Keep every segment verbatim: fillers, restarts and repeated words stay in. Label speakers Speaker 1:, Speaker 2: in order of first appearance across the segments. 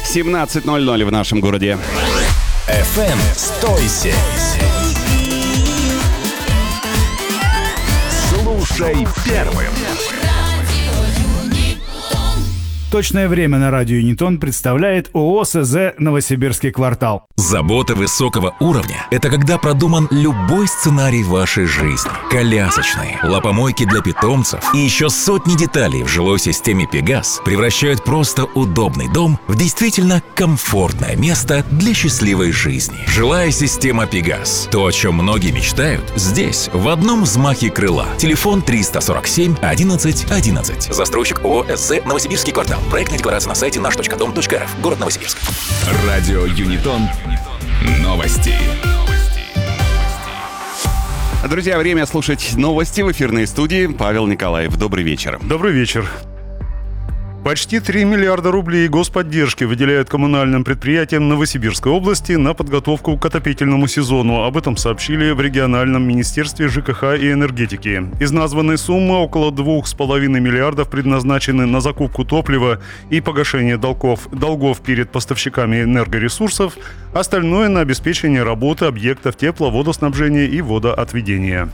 Speaker 1: семнадцать ноль ноль в нашем городе.
Speaker 2: эф эм сто семь. Слушай первым.
Speaker 3: Точное время на радио Юнитон представляет ООО СЗ «Новосибирский квартал».
Speaker 2: Забота высокого уровня – это когда продуман любой сценарий вашей жизни. Колясочные, лапомойки для питомцев и еще сотни деталей в жилой системе «Пегас» превращают просто удобный дом в действительно комфортное место для счастливой жизни. Жилая система «Пегас» – то, о чем многие мечтают, здесь, в одном взмахе крыла. Телефон триста сорок семь одиннадцать одиннадцать. Застройщик ООО «СЗ «Новосибирский квартал». Проектная декларация на сайте наш точка дом точка эр эф. Город Новосибирск.
Speaker 4: Радио Юнитон. Новости.
Speaker 1: Друзья, время слушать новости в эфирной студии. Павел Николаев. Добрый вечер.
Speaker 5: Добрый вечер. Почти три миллиарда рублей господдержки выделяют коммунальным предприятиям Новосибирской области на подготовку к отопительному сезону. Об этом сообщили в региональном министерстве ЖКХ и энергетики. Из названной суммы около двух с половиной миллиардов предназначены на закупку топлива и погашение долгов, долгов перед поставщиками энергоресурсов, остальное на обеспечение работы объектов тепловодоснабжения и водоотведения.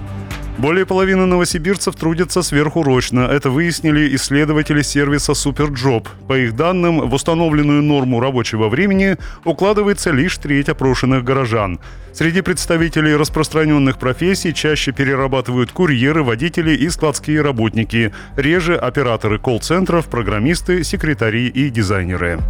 Speaker 5: Более половины новосибирцев трудятся сверхурочно. Это выяснили исследователи сервиса «Суперджоп». По их данным, в установленную норму рабочего времени укладывается лишь треть опрошенных горожан. Среди представителей распространенных профессий чаще перерабатывают курьеры, водители и складские работники. Реже операторы колл-центров, программисты, секретари и дизайнеры.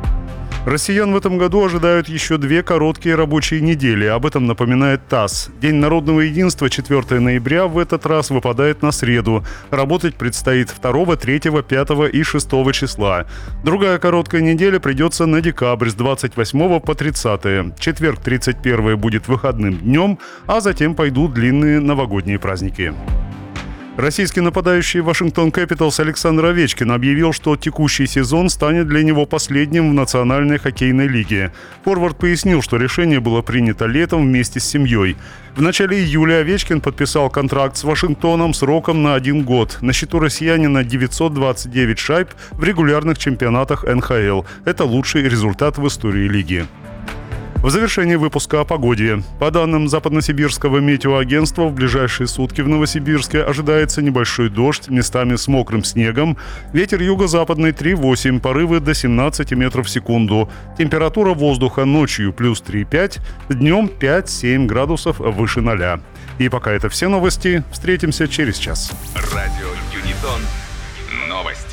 Speaker 5: Россиян в этом году ожидают еще две короткие рабочие недели. Об этом напоминает ТАСС. День народного единства четвёртого ноября в этот раз выпадает на среду. Работать предстоит второго, третьего, пятого и шестого числа. Другая короткая неделя придется на декабрь с двадцать восьмого по тридцатое. Четверг тридцать первое будет выходным днем, а затем пойдут длинные новогодние праздники. Российский нападающий Вашингтон Кэпиталс Александр Овечкин объявил, что текущий сезон станет для него последним в Национальной хоккейной лиге. Форвард пояснил, что решение было принято летом вместе с семьей. В начале июля Овечкин подписал контракт с Вашингтоном сроком на один год. На счету россиянина девятьсот двадцать девять шайб в регулярных чемпионатах эн ха эл. Это лучший результат в истории лиги. В завершении выпуска о погоде. По данным Западносибирского метеоагентства, в ближайшие сутки в Новосибирске ожидается небольшой дождь, местами с мокрым снегом. Ветер юго-западный три восемь, порывы до семнадцати метров в секунду. Температура воздуха ночью плюс три пять, днем пять-семь градусов выше ноля. И пока это все новости. Встретимся через час.
Speaker 4: Радио Юнитон. Новости.